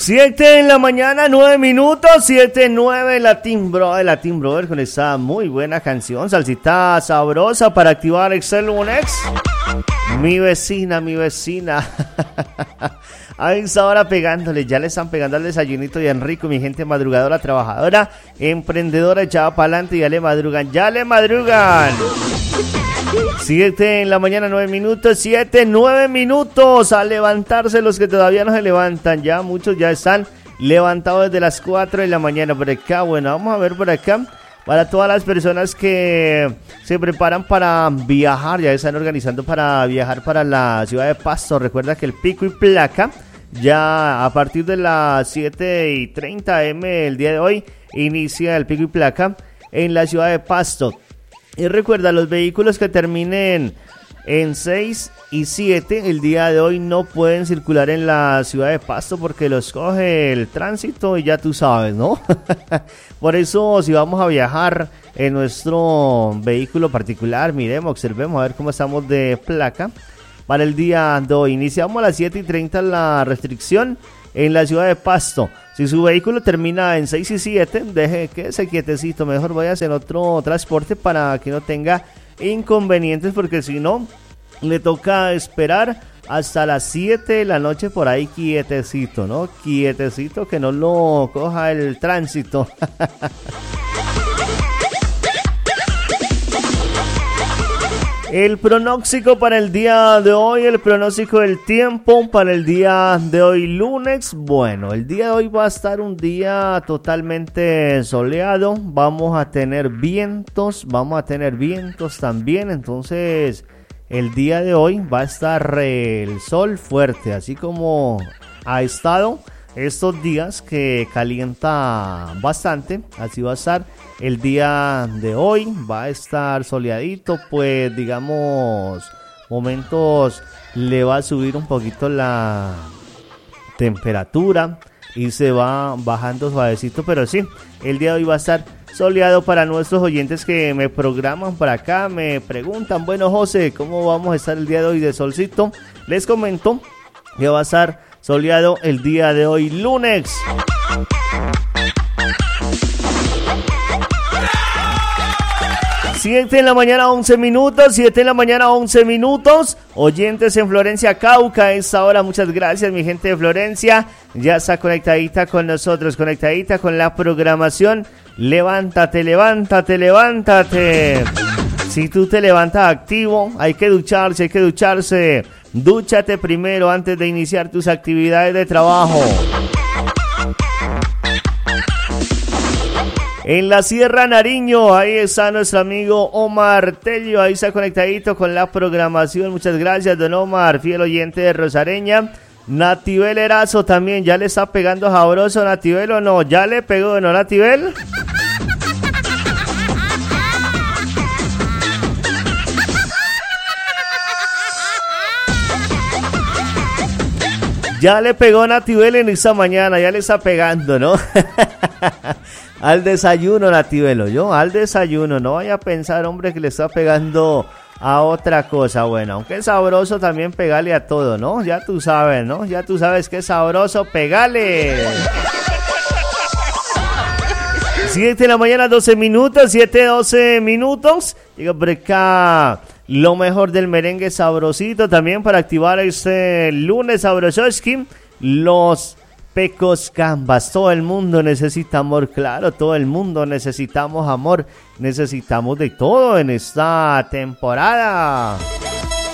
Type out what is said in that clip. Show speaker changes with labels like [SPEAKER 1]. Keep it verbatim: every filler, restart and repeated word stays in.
[SPEAKER 1] siete en la mañana, nueve minutos, siete, nueve, Latin Brother, Latin Brother con esta muy buena canción, salsita sabrosa para activar este lunes. Mi vecina, mi vecina. A esta hora pegándole, ya le están pegando al desayunito de Enrico, mi gente madrugadora, trabajadora, emprendedora, echada para adelante, ya le madrugan, ya le madrugan. siete en la mañana, nueve minutos, siete, nueve minutos, a levantarse los que todavía no se levantan, ya muchos ya están levantados desde las cuatro de la mañana por acá. Bueno, vamos a ver por acá, para todas las personas que se preparan para viajar, ya están organizando para viajar para la ciudad de Pasto. Recuerda que el pico y placa, ya a partir de las siete y treinta eme el día de hoy, inicia el pico y placa en la ciudad de Pasto. Y recuerda, los vehículos que terminen en seis y siete el día de hoy no pueden circular en la ciudad de Pasto porque los coge el tránsito y ya tú sabes, ¿no? Por eso, si vamos a viajar en nuestro vehículo particular, miremos, observemos a ver cómo estamos de placa para el día de hoy. Iniciamos a las siete y treinta la restricción en la ciudad de Pasto. Si su vehículo termina en seis y siete, deje que ese quietecito, mejor vaya a hacer otro transporte para que no tenga inconvenientes, porque si no, le toca esperar hasta las siete de la noche por ahí quietecito, ¿no? Quietecito, que no lo coja el tránsito. El pronóstico para el día de hoy, el pronóstico del tiempo para el día de hoy lunes. Bueno, el día de hoy va a estar un día totalmente soleado. Vamos a tener vientos, vamos a tener vientos también. Entonces, el día de hoy va a estar el sol fuerte, así como ha estado estos días que calienta bastante. Así va a estar el día de hoy, va a estar soleadito, pues digamos, momentos le va a subir un poquito la temperatura y se va bajando suavecito, pero sí, el día de hoy va a estar soleado. Para nuestros oyentes que me programan por acá, me preguntan, bueno José, ¿cómo vamos a estar el día de hoy de solcito? Les comento que va a estar soleado el día de hoy lunes. siete en la mañana, once minutos, siete en la mañana, once minutos. Oyentes en Florencia, Cauca, a esta hora, muchas gracias, mi gente de Florencia. Ya está conectadita con nosotros, conectadita con la programación. Levántate, levántate, levántate. Si tú te levantas activo, hay que ducharse, hay que ducharse. Dúchate primero antes de iniciar tus actividades de trabajo. En la Sierra Nariño, ahí está nuestro amigo Omar Tello, ahí está conectadito con la programación. Muchas gracias, don Omar, fiel oyente de Rosareña. Natibel Erazo también, ¿ya le está pegando sabroso Natibel o no? ¿Ya le pegó, no, Natibel? Ya le pegó Natibel en esta mañana, ya le está pegando, ¿no? Al desayuno, Natibelo, yo, al desayuno. No vaya a pensar, hombre, que le está pegando a otra cosa. Bueno, aunque es sabroso también pegarle a todo, ¿no? Ya tú sabes, ¿no? Ya tú sabes que es sabroso, pegale. siete de la mañana, doce minutos, siete, doce minutos. Llega por acá lo mejor del merengue sabrosito también para activar este lunes sabrososki. Los Pecos Gambas, todo el mundo necesita amor, claro, todo el mundo necesitamos amor, necesitamos de todo en esta temporada.